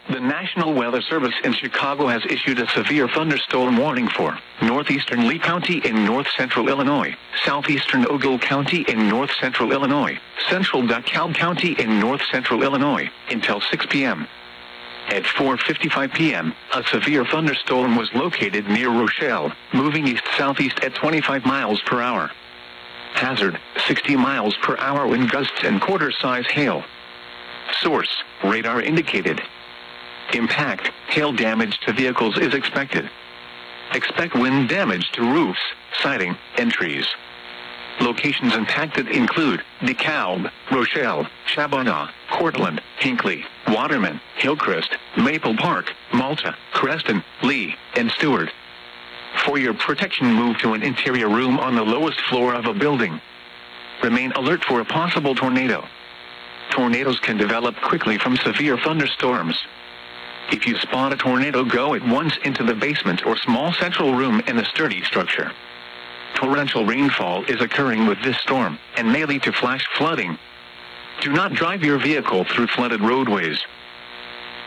The National Weather Service in Chicago has issued a severe thunderstorm warning for northeastern Lee County in north-central Illinois, southeastern Ogle County in north-central Illinois, central DeKalb County in north-central Illinois, until 6 p.m. At 4:55 p.m., a severe thunderstorm was located near Rochelle, moving east-southeast at 25 miles per hour. Hazard, 60 miles per hour wind gusts and quarter-size hail. Source, radar indicated. Impact, hail damage to vehicles is expected. Expect wind damage to roofs, siding, and trees. Locations impacted include DeKalb, Rochelle, Chaboneau, Cortland, Hinckley, Waterman, Hillcrest, Maple Park, Malta, Creston, Lee, and Stewart. For your protection, move to an interior room on the lowest floor of a building. Remain alert for a possible tornado. Tornadoes can develop quickly from severe thunderstorms. If you spot a tornado, go at once into the basement or small central room in a sturdy structure. Torrential rainfall is occurring with this storm and may lead to flash flooding. Do not drive your vehicle through flooded roadways.